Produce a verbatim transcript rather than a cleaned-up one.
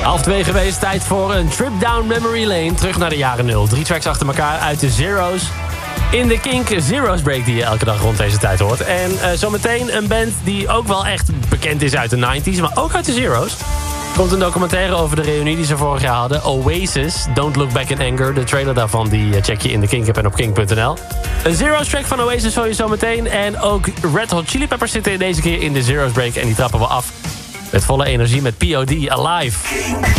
Half twee geweest, tijd voor een trip down memory lane. Terug naar de jaren nul. Drie tracks achter elkaar uit de Zero's. In de Kink Zero's Break die je elke dag rond deze tijd hoort. En uh, zometeen een band die ook wel echt bekend is uit de negentig, maar ook uit de Zero's. Er komt een documentaire over de reunie die ze vorig jaar hadden. Oasis, Don't Look Back in Anger. De trailer daarvan die check je in de Kink-app en op kink punt n l. Een Zero's track van Oasis hoor je zo meteen. En ook Red Hot Chili Peppers zitten deze keer in de Zero's Break. En die trappen we af met volle energie met P O D Alive.